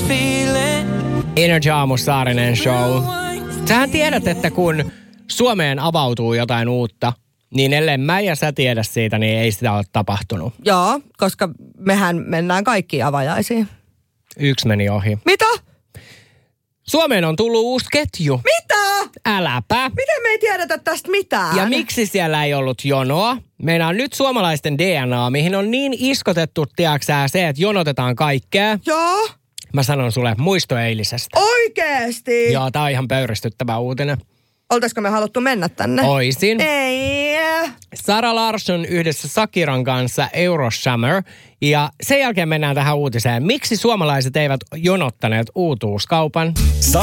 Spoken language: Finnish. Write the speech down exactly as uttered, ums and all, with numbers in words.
Energy Aamu Saarinen Show. Sähän tiedät, että kun Suomeen avautuu jotain uutta, niin ellei mä ja sä tiedä siitä, niin ei sitä ole tapahtunut. Joo, koska mehän mennään kaikki avajaisiin. Yksi meni ohi. Mitä? Suomeen on tullut uusi ketju. Mitä? Äläpä. Miten me ei tiedetä tästä mitään? Ja miksi siellä ei ollut jonoa? Meillä on nyt suomalaisten D N A, mihin on niin iskotettu, tiiäksää, se, että jonotetaan kaikkea. Joo. Mä sanon sulle muisto eilisestä. Oikeesti? Joo, tää on ihan pöyristyttävä uutinen. Oltaisko me haluttu mennä tänne? Oisin. Ei. Sara Larsson yhdessä Sakiran kanssa Eurosummer. Ja sen jälkeen mennään tähän uutiseen. Miksi suomalaiset eivät jonottaneet uutuuskaupan?